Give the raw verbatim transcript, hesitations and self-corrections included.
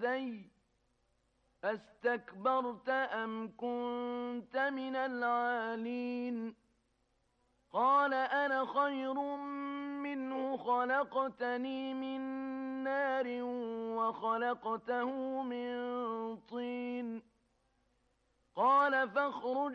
لدي أستكبرت أم كنت من العالين قال أنا خير منه خلقتني من نار وخلقته من طين قال فاخرج